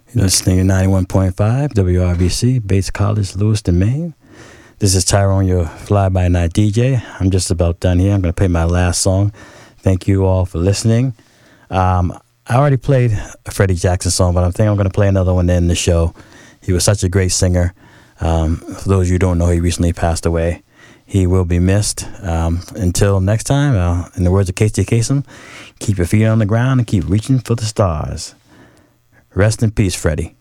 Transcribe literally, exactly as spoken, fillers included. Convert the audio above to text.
You're listening to ninety-one point five W R B C, Bates College, Lewiston, Maine. This is Tyrone, your fly-by-night D J. I'm just about done here. I'm going to play my last song. Thank you all for listening. Um, I already played a Freddie Jackson song, but I think I'm going to play another one in the show. He was such a great singer. Um, for those of you who don't know, he recently passed away. He will be missed. Um, until next time, uh, in the words of Casey Kasem, keep your feet on the ground and keep reaching for the stars. Rest in peace, Freddie.